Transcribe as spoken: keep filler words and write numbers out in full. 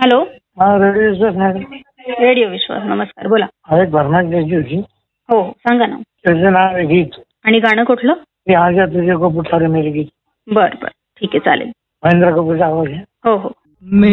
Hello. हा radio विश्वास madam. Radio विश्वास, नमस्कार, बोला. हा एक भरणाट द्यायची होती. हो हो, सांगा ना. त्याचं नाव आहे गीत. आणि गाणं कुठलं? ते आजा तुझे को पुकारे मेरे गीत. बर बर, ठीक आहे, चालेल. महेंद्र कपूरचा आवाज आहे. हो हो.